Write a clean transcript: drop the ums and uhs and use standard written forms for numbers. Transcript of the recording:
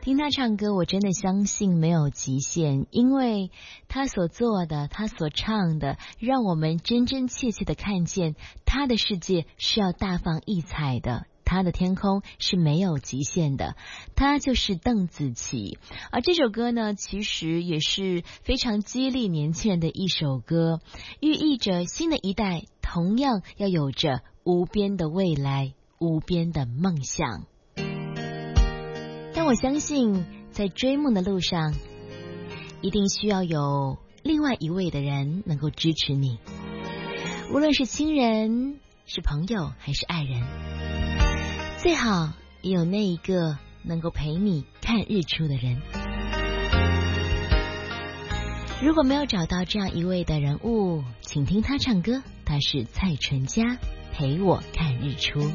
听他唱歌，我真的相信没有极限，因为他所做的，他所唱的，让我们真真切切的看见他的世界是要大放异彩的，他的天空是没有极限的。他就是邓紫棋，而这首歌呢，其实也是非常激励年轻人的一首歌，寓意着新的一代同样要有着无边的未来，无边的梦想。但我相信在追梦的路上，一定需要有另外一位的人能够支持你，无论是亲人，是朋友，还是爱人，最好也有那一个能够陪你看日出的人。如果没有找到这样一位的人物，请听他唱歌，他是蔡淳佳，陪我看日出。